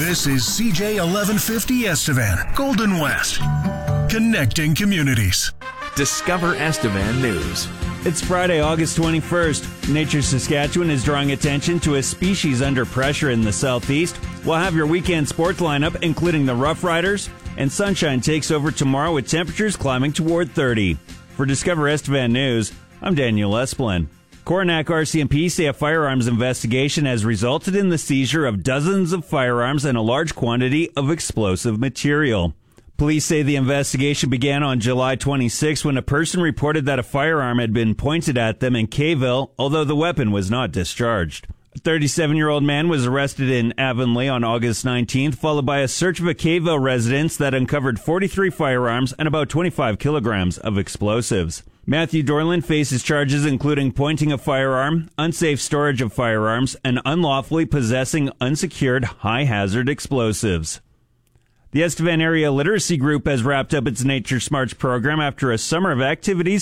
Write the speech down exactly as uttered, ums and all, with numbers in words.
This is C J eleven fifty Estevan, Golden West, connecting communities. Discover Estevan News. It's Friday, August twenty-first. Nature Saskatchewan is drawing attention to a species under pressure in the southeast. We'll have your weekend sports lineup, including the Rough Riders, and sunshine takes over tomorrow with temperatures climbing toward thirty. For Discover Estevan News, I'm Daniel Esplin. Coronach R C M P say a firearms investigation has resulted in the seizure of dozens of firearms and a large quantity of explosive material. Police say the investigation began on July twenty-sixth when a person reported that a firearm had been pointed at them in Kayville, although the weapon was not discharged. A thirty-seven-year-old man was arrested in Avonlea on August nineteenth, followed by a search of a Kayville residence that uncovered forty-three firearms and about twenty-five kilograms of explosives. Matthew Dorland faces charges including pointing a firearm, unsafe storage of firearms, and unlawfully possessing unsecured high-hazard explosives. The Estevan Area Literacy Group has wrapped up its Nature Smarts program after a summer of activities